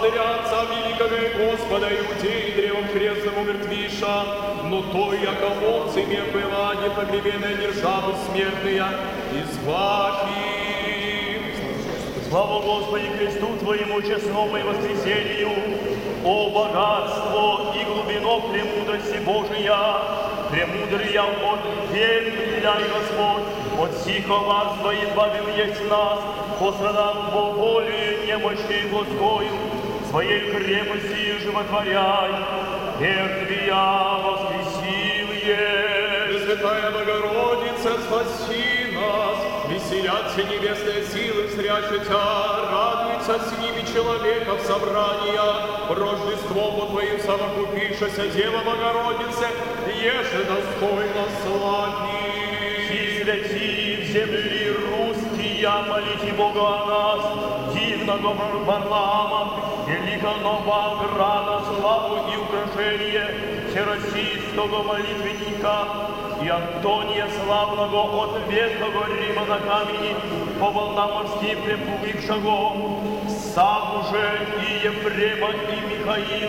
пастыря Отца Великого и Господа Иудеи, древом крестном умертвиша, но то, яко овцы мех была, непогребенная державы смертная, избавь их. Слава Господи Христу Твоему, честному и воскресению, о богатство и глубино премудрости Божия, премудрия от земля и Господь, от сих коварства избавил есть нас, пострадав по воле немощи Господою, своей крепости животворяй, мертвия воскресил есть. Святая Богородица, спаси нас, веселятся небесные силы, зрящиеся, радуется с ними человеков собрания, Рождеством Твоим совокупившаяся Дева Богородице, еже достойно слави. И святи в земли русские, молите Бога о нас, дивного Варлаама, великого града, славу и украшение, всероссийского молитвенника, и Антония славного от Ветхого Рима на камени, по волнам морским приплывшего, сам уже и Ефрема, и Михаила,